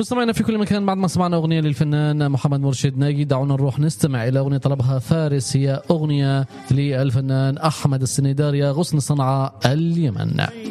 مستمعينا في كل مكان، بعد ما سمعنا أغنية للفنان محمد مرشد ناجي، دعونا نروح نستمع إلى أغنية طلبها فارس، هي أغنية للفنان أحمد السنيدار، يا غصن صنعاء اليمن.